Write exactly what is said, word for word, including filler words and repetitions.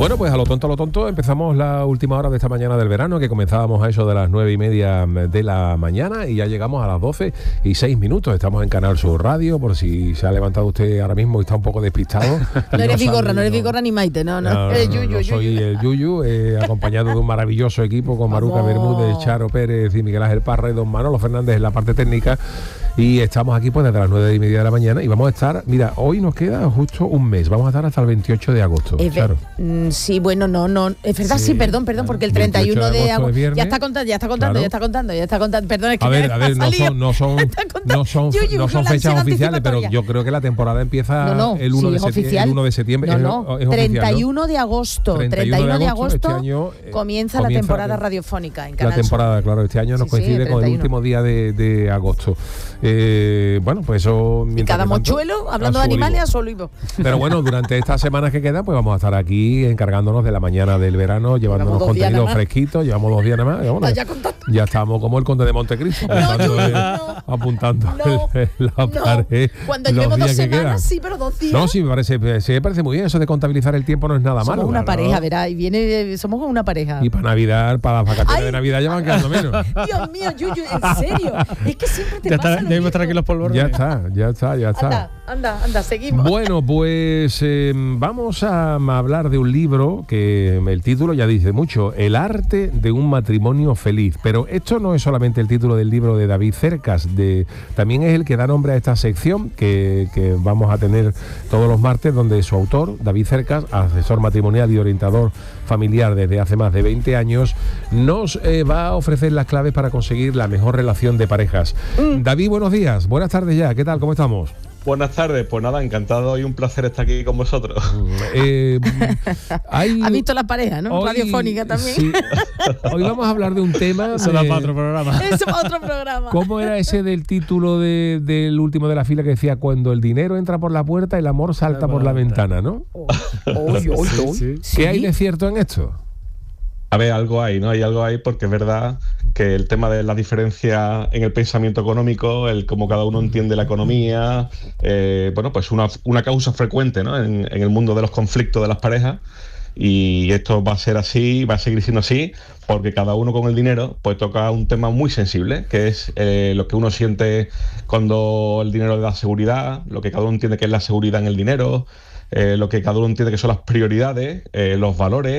Bueno, pues a lo tonto, a lo tonto, empezamos la última hora de esta mañana del verano, que comenzábamos a eso de las nueve y media de la mañana y ya llegamos a las doce y seis minutos. Estamos en Canal Sur Radio, por si se ha levantado usted ahora mismo y está un poco despistado. No eres no Vigorra, sabe, no eres no. Vigorra ni Maite, no, no. No, Eres no, Yuyu, no, Yuyu. soy el Yuyu, eh, acompañado de un maravilloso equipo con Maruca Vamos. Bermúdez, Charo Pérez y Miguel Ángel Parra y don Manolo Fernández en la parte técnica. Y estamos aquí pues desde las nueve y media de la mañana y vamos a estar, mira, hoy nos queda justo un mes, vamos a estar hasta el veintiocho de agosto. Es ve- Claro. mm, sí, bueno, no, no, es verdad, sí, Sí, perdón, perdón, porque el veintiocho treinta y uno de de agosto agosto es viernes. ya está contando, ya está contando, Claro. ya está contando, ya está contando, perdón, es que A me ver, a ha ver, no salido. son, no son, Está contando. no son, Yuyu, no son con la fechas ansiedad oficiales, pero anticipatoria. yo creo que la temporada empieza No, no, el uno sí, de es septiembre, oficial. el uno de septiembre. No, es- no, es oficial, ¿no? treinta y uno de agosto, treinta y uno de agosto, este año, eh, comienza la comienza temporada la- radiofónica en La Canal Sur. temporada, claro, este año nos Sí, sí, coincide con el treinta y uno. último día de, de agosto. Eh, bueno, pues eso... Y mientras cada que tanto, mochuelo, hablando a de su animales, olivo. a su olivo. Pero bueno, durante estas semanas que quedan, pues vamos a estar aquí encargándonos de la mañana del verano, llevándonos dos días contenido nada más. fresquito, llevamos dos días nada más. y vámonos. Vaya contando. Ya estamos como el conde de Montecristo, apuntando, Yuyu, el- no. apuntando No, el- la No, pared. cuando los llevemos dos días que quedan. semanas, sí, pero dos días. No, sí, me parece, sí, me parece muy bien. Eso de contabilizar el tiempo no es nada Somos malo. una claro. pareja, verá, y viene, somos una pareja. Y para Navidad, para las vacaciones Ay. de Navidad ya van quedando menos. Dios mío, Yuyu, en serio, es que siempre te Ya pasa está, lo debemos mismo. estar aquí los polvorones. Ya está, ya está, ya está. Anda, anda, anda, seguimos. Bueno, pues eh, vamos a hablar de un libro que el título ya dice mucho, El arte de un matrimonio feliz. Pero esto no es solamente el título del libro de David Cercas, de, también es el que da nombre a esta sección que, que vamos a tener todos los martes, donde su autor, David Cercas, asesor matrimonial y orientador familiar desde hace más de veinte años, nos eh, va a ofrecer las claves para conseguir la mejor relación de parejas. Mm. David, buenos días, buenas tardes ya, ¿qué tal? ¿Cómo estamos? Buenas tardes, pues nada, encantado y un placer estar aquí con vosotros. Eh, hay, ¿Has visto la pareja, no? hoy- Radiofónica también. sí. Hoy vamos a hablar de un tema. Eso de- da para otro programa. Eso es otro programa. ¿Cómo era ese del título de- del último de la fila que decía cuando el dinero entra por la puerta, el amor salta por la ventana, ¿no? Uy, uy, uy. Sí, Sí. ¿Qué hay de cierto en esto? A ver, algo hay, ¿no? Hay algo ahí porque es verdad que el tema de la diferencia en el pensamiento económico, el cómo cada uno entiende la economía, eh, bueno, pues una, una causa frecuente, ¿no? En, en el mundo de los conflictos de las parejas. Y esto va a ser así, va a seguir siendo así, porque cada uno con el dinero pues toca un tema muy sensible, que es eh, lo que uno siente cuando el dinero le da seguridad, lo que cada uno entiende que es la seguridad en el dinero, eh, lo que cada uno entiende que son las prioridades, eh, los valores.